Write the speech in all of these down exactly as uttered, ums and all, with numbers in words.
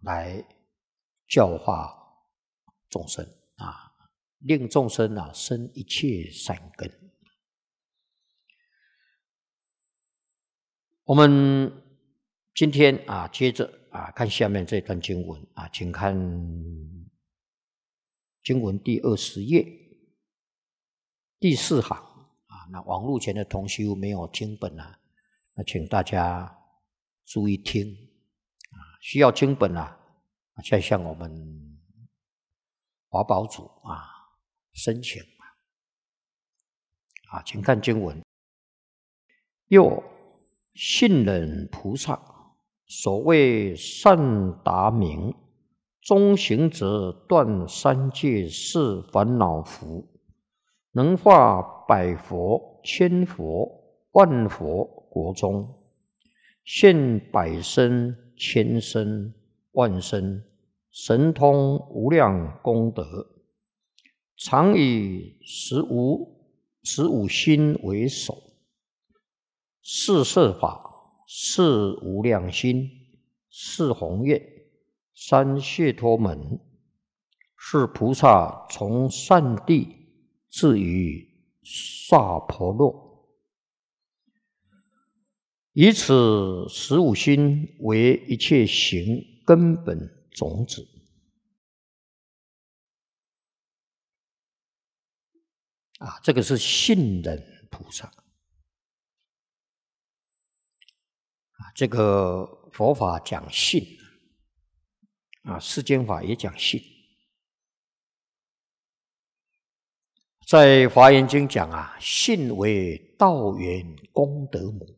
来教化众生啊，令众生啊生一切善根。我们今天啊，接着啊看下面这段经文啊，请看经文第二十页第四行啊。那网络前的同修没有经本啊，那请大家注意听啊，需要经本啊，再向我们华宝主啊申请啊，请看经文。又信忍菩萨，所谓善达明，中行者断三界是烦恼伏，能化百佛、千佛、万佛国中，现百身、千身、万身，神通无量功德，常以十五十五心为首。四摄法，四无量心，四宏愿，三解脱门，是菩萨从善地至于萨婆若，以此十五心为一切行根本种子。啊，这个是信忍菩萨。这个佛法讲信啊，世间法也讲信。在华严经讲啊，信为道源功德母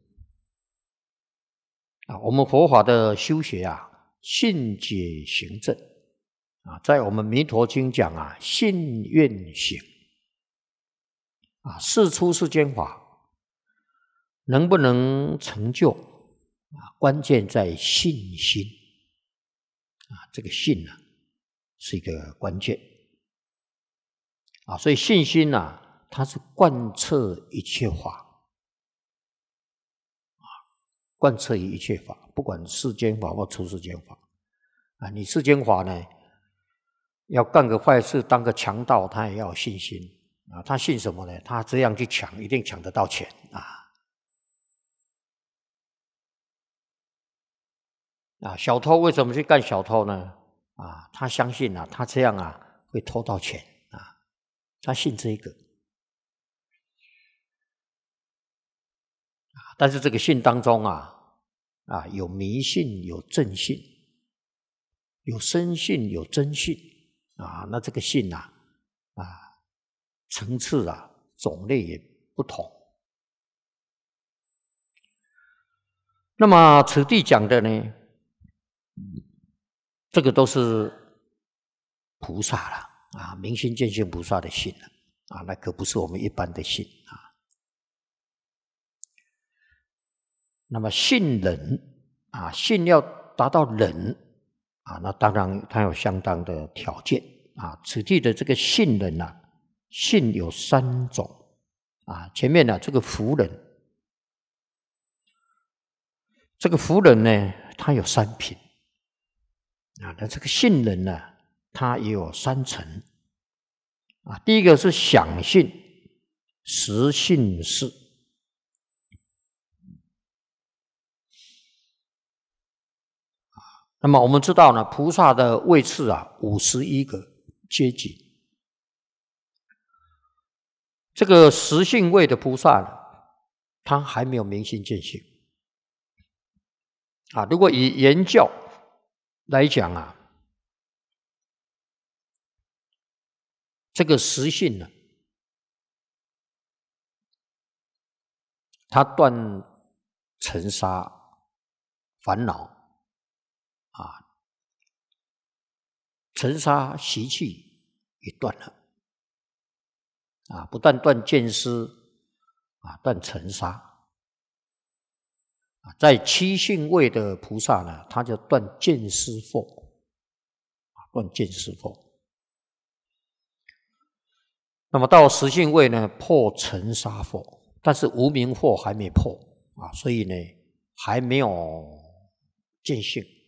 啊。我们佛法的修学啊，信解行证啊。在我们弥陀经讲啊，信愿行啊。世出世间法能不能成就啊，关键在信心啊，这个信呢、啊、是一个关键啊，所以信心呢、啊，它是贯彻一切法啊，贯彻于一切法，不管世间法或出世间法啊。你世间法呢，要干个坏事，当个强盗，他也要有信心啊。他信什么呢？他这样去抢，一定抢得到钱啊。啊，小偷为什么去干小偷呢？啊，他相信啊，他这样啊会偷到钱啊，他信这个。但是这个信当中啊，啊有迷信，有正信，有深信，有真信啊。那这个信啊，啊层次啊种类也不同。那么此地讲的呢？这个都是菩萨了啊，明心见性菩萨的信了啊，那可不是我们一般的信啊。那么信忍啊，信要达到忍啊，那当然它有相当的条件啊。此地的这个信忍啊，信有三种啊。前面呢、啊、这个福忍，这个福忍呢，它有三品。啊，那这个信忍呢，它也有三层啊。第一个是想信，实信是。那么我们知道呢，菩萨的位次啊，五十一个阶级。这个实信位的菩萨呢，他还没有明心见性啊。如果以言教来讲啊，这个实信呢，它断尘沙烦恼啊，尘沙习气也断了啊，不但断见思啊，断尘沙。在七性位的菩萨呢，他就断见思惑，断见思惑。那么到实性位呢，破尘沙惑，但是无明惑还没破啊，所以呢，还没有见性